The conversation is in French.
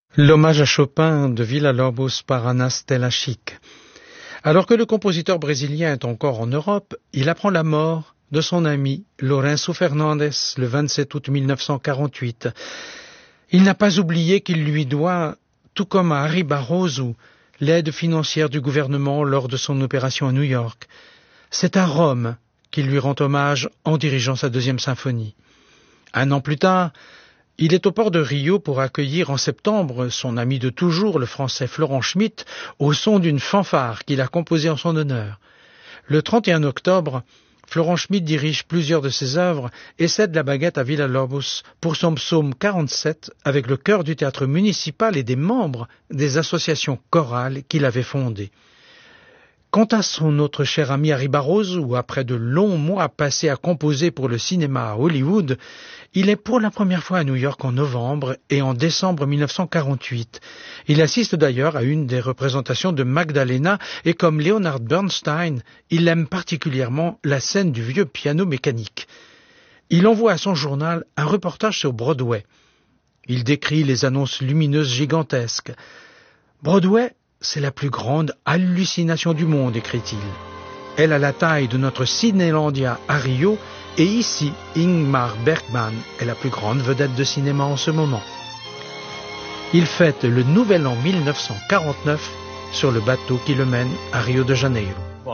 L'hommage à Chopin de Villa-Lobos par Ana Stelachic. Alors que le compositeur brésilien est encore en Europe, il apprend la mort de son ami Lourenço Fernandes le 27 août 1948. Il n'a pas oublié qu'il lui doit, tout comme à Harry Barroso, l'aide financière du gouvernement lors de son opération à New York. C'est à Rome qu'il lui rend hommage en dirigeant sa deuxième symphonie. Un an plus tard, il est au port de Rio pour accueillir en septembre son ami de toujours, le français Florent Schmitt, au son d'une fanfare qu'il a composée en son honneur. Le 31 octobre, Florent Schmitt dirige plusieurs de ses œuvres et cède la baguette à Villa-Lobos pour son psaume 47 avec le chœur du théâtre municipal et des membres des associations chorales qu'il avait fondées. Quant à son autre cher ami Harry Barroso, après de longs mois passés à composer pour le cinéma à Hollywood, il est pour la première fois à New York en novembre et en décembre 1948. Il assiste d'ailleurs à une des représentations de Magdalena et comme Leonard Bernstein, il aime particulièrement la scène du vieux piano mécanique. Il envoie à son journal un reportage sur Broadway. Il décrit les annonces lumineuses gigantesques. Broadway, c'est la plus grande hallucination du monde, écrit-il. Elle a la taille de notre Cinélandia à Rio, et ici, Ingmar Bergman est la plus grande vedette de cinéma en ce moment. Il fête le nouvel an 1949 sur le bateau qui le mène à Rio de Janeiro.